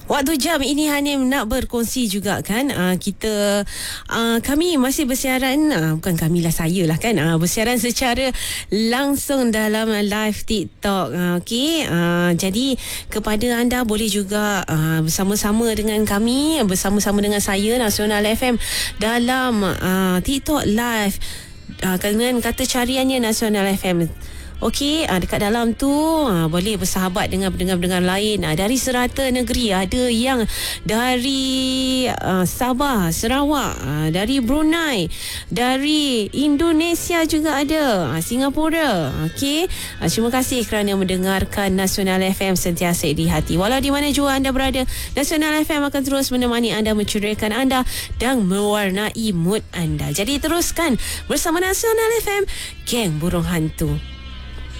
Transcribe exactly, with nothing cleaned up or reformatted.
Waktu jam ini Hanim nak berkongsi juga kan, uh, kita uh, kami masih bersiaran, uh, bukan kami lah, saya lah kan, uh, bersiaran secara langsung dalam live TikTok. uh, Okey, uh, jadi kepada anda boleh juga uh, bersama-sama dengan kami, bersama-sama dengan saya Nasional F M dalam uh, TikTok live, uh, dengan kata cariannya Nasional F M. Okey, uh, dekat dalam tu uh, boleh bersahabat dengan pendengar-pendengar lain uh, dari serata negeri. Ada yang dari uh, Sabah, Sarawak, uh, dari Brunei, dari Indonesia juga ada, uh, Singapura. Okey, uh, terima kasih kerana mendengarkan Nasional F M sentiasa di hati. Walau di mana jua anda berada, Nasional F M akan terus menemani anda, menceriakan anda dan mewarnai mood anda. Jadi teruskan bersama Nasional F M, geng burung hantu.